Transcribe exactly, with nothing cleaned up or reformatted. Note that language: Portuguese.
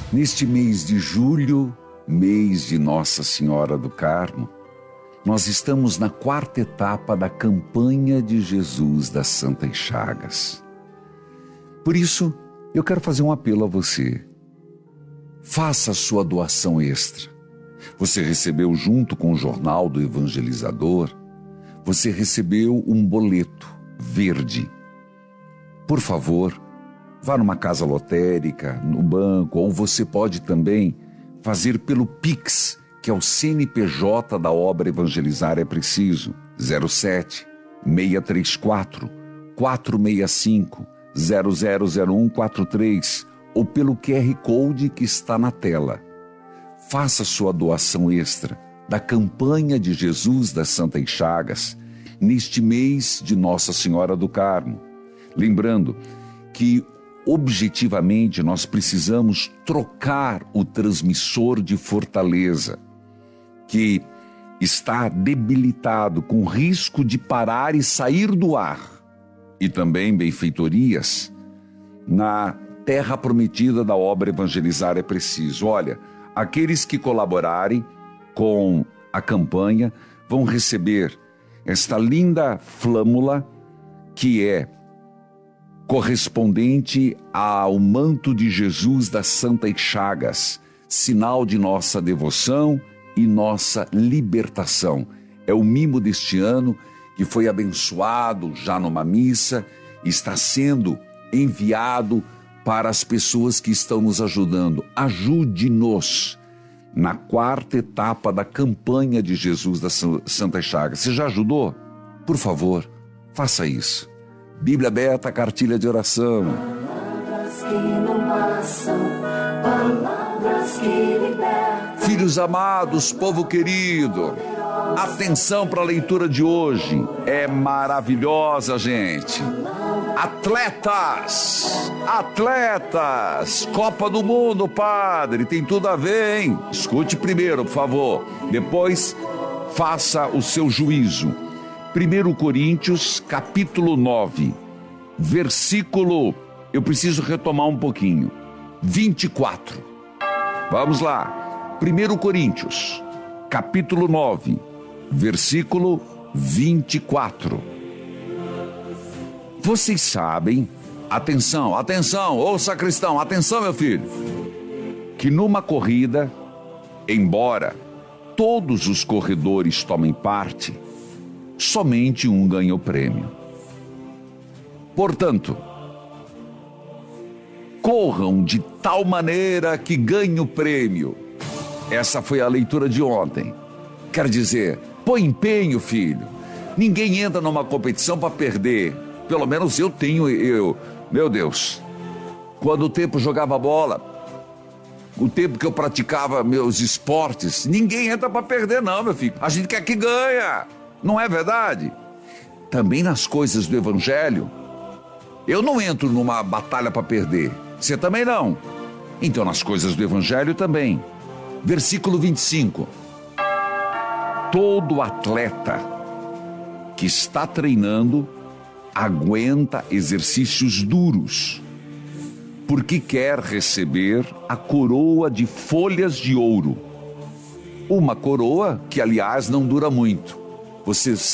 Neste mês de julho, mês de Nossa Senhora do Carmo, nós estamos na quarta etapa da campanha de Jesus das Santas Chagas. Por isso, eu quero fazer um apelo a você. Faça a sua doação extra. Você recebeu junto com o jornal do evangelizador, você recebeu um boleto verde. Por favor, vá numa casa lotérica, no banco, ou você pode também fazer pelo Pix, que é o C N P J da obra Evangelizar é Preciso, zero sete, seis três quatro, quatro seis cinco, zero zero zero um quatro três, ou pelo Q R Code que está na tela. Faça sua doação extra da campanha de Jesus das Santas Chagas neste mês de Nossa Senhora do Carmo. Lembrando que, objetivamente, nós precisamos trocar o transmissor de Fortaleza, que está debilitado, com risco de parar e sair do ar, e também benfeitorias na terra prometida da obra Evangelizar é Preciso. Olha, aqueles que colaborarem com a campanha vão receber esta linda flâmula que é correspondente ao manto de Jesus das Santas Chagas, sinal de nossa devoção e nossa libertação. É o mimo deste ano que foi abençoado já numa missa e está sendo enviado para as pessoas que estão nos ajudando. Ajude-nos na quarta etapa da campanha de Jesus das Santas Chagas. Você já ajudou? Por favor, faça isso. Bíblia aberta, cartilha de oração. Palavras que não passam, palavras que libertam. Filhos amados, povo querido, atenção para a leitura de hoje. É maravilhosa, gente. Atletas, atletas, Copa do Mundo, padre, tem tudo a ver, hein? Escute primeiro, por favor, depois faça o seu juízo. primeiro Coríntios, capítulo nove, versículo, eu preciso retomar um pouquinho, vinte e quatro. Vamos lá, primeiro Coríntios, capítulo nove, versículo vinte e quatro. Vocês sabem, atenção, atenção, ô sacristão, atenção meu filho, que numa corrida, embora todos os corredores tomem parte, somente um ganha o prêmio. Portanto, corram de tal maneira que ganhem o prêmio. Essa foi a leitura de ontem. Quer dizer, põe empenho, filho. Ninguém entra numa competição para perder. Pelo menos eu tenho, eu, meu Deus, quando o tempo jogava bola, o tempo que eu praticava meus esportes, ninguém entra para perder não, meu filho. A gente quer que ganha, não é verdade? Também nas coisas do evangelho, eu não entro numa batalha para perder, você também não. Então nas coisas do evangelho também. Versículo vinte e cinco. Todo atleta que está treinando aguenta exercícios duros, porque quer receber a coroa de folhas de ouro. Uma coroa que, aliás, não dura muito. Você